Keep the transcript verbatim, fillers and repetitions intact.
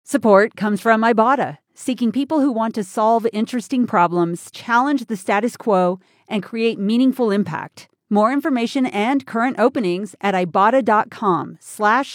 Support comes from Ibotta, seeking people who want to solve interesting problems, challenge the status quo, and create meaningful impact. More information and current openings at ibotta.com slash